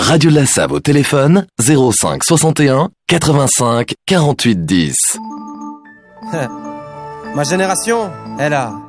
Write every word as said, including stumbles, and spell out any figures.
Radio de la Save au téléphone zéro cinq soixante et un quatre-vingt-cinq quarante-huit dix. Ma génération, elle a